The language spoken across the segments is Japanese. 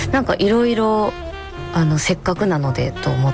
なんかいろいろせっかくなのでと思って、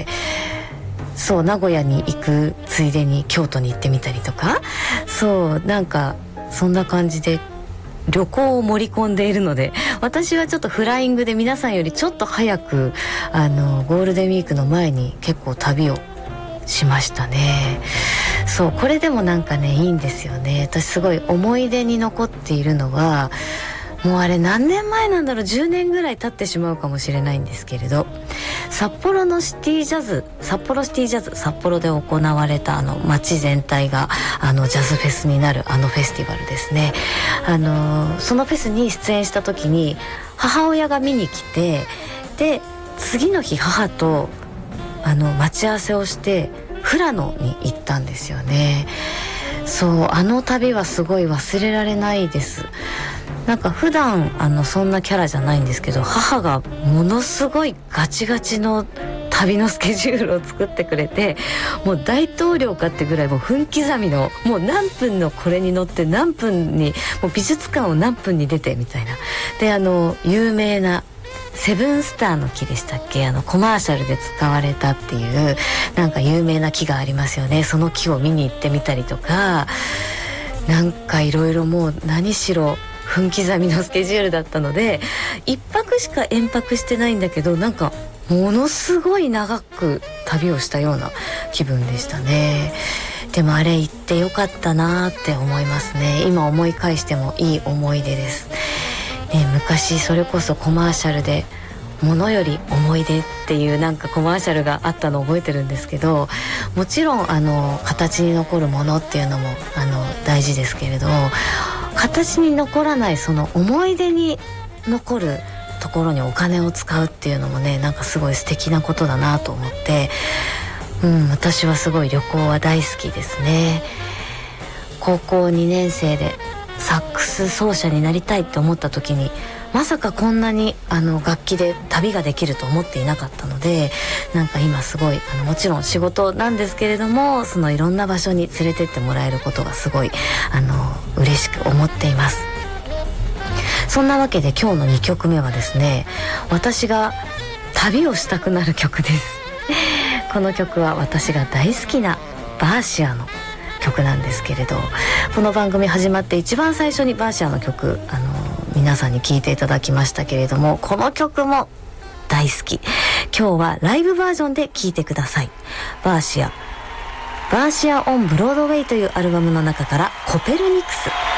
そう名古屋に行くついでに京都に行ってみたりとか、そうなんかそんな感じで旅行を盛り込んでいるので、私はちょっとフライングで皆さんよりちょっと早くゴールデンウィークの前に結構旅をしましたね。そうこれでもなんかねいいんですよね。私すごい思い出に残っているのは、もうあれ何年前なんだろう、10年ぐらい経ってしまうかもしれないんですけれど、札幌のシティジャズ、札幌シティジャズ、札幌で行われた街全体がジャズフェスになるフェスティバルですね。そのフェスに出演した時に母親が見に来て、で次の日母と待ち合わせをして富良野に行ったんですよね。そう旅はすごい忘れられないです。なんか普段そんなキャラじゃないんですけど、母がものすごいガチガチの旅のスケジュールを作ってくれて、もう大統領かってぐらいもう分刻みの、もう何分のこれに乗って何分にもう美術館を何分に出てみたいな。で有名なセブンスターの木でしたっけ、コマーシャルで使われたっていうなんか有名な木がありますよね。その木を見に行ってみたりとか、なんかいろいろもう何しろ分刻みのスケジュールだったので、一泊しか延泊してないんだけど、なんかものすごい長く旅をしたような気分でしたね。でもあれ行ってよかったなって思いますね。今思い返してもいい思い出です、昔それこそコマーシャルで物より思い出っていうなんかコマーシャルがあったのを覚えてるんですけど、もちろん形に残るものっていうのも大事ですけれど、形に残らないその思い出に残るところにお金を使うっていうのもね、なんかすごい素敵なことだなと思って、私はすごい旅行は大好きですね。高校2年生でサックス奏者になりたいって思った時に、まさかこんなに楽器で旅ができると思っていなかったので、なんか今すごいもちろん仕事なんですけれども、そのいろんな場所に連れてってもらえることがすごい嬉しく思っています。そんなわけで今日の2曲目はですね、私が旅をしたくなる曲ですこの曲は私が大好きなバーシアの曲なんですけれど、この番組始まって一番最初にバーシアの曲皆さんに聴いていただきましたけれども、この曲も大好き。今日はライブバージョンで聴いてください。バーシアオンブロードウェイというアルバムの中からコペルニクス。